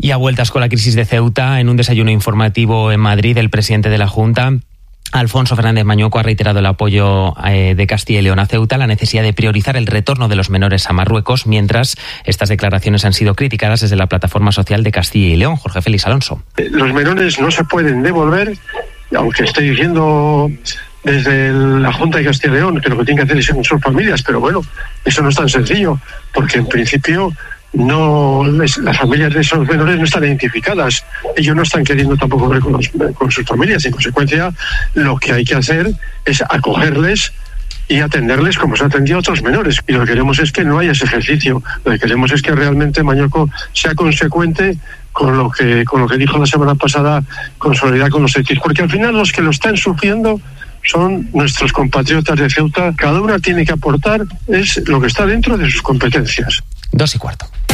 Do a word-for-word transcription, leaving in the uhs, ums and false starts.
Y a vueltas con la crisis de Ceuta, en un desayuno informativo en Madrid, el presidente de la Junta, Alfonso Fernández Mañueco, ha reiterado el apoyo eh, de Castilla y León a Ceuta, la necesidad de priorizar el retorno de los menores a Marruecos, mientras estas declaraciones han sido criticadas desde la plataforma social de Castilla y León. Jorge Félix Alonso. Los menores no se pueden devolver, aunque estoy diciendo desde la Junta de Castilla y León que lo que tienen que hacer es en sus familias, pero bueno, eso no es tan sencillo, porque en principio no les, las familias de esos menores no están identificadas, ellos no están queriendo tampoco ver con, los, con sus familias. En consecuencia, lo que hay que hacer es acogerles y atenderles como se ha atendido a otros menores, y lo que queremos es que no haya ese ejercicio. Lo que queremos es que realmente Mañueco sea consecuente con lo que con lo que dijo la semana pasada con solidaridad con los hechos, porque al final los que lo están sufriendo son nuestros compatriotas de Ceuta. Cada una tiene que aportar es lo que está dentro de sus competencias. Dos y cuarto.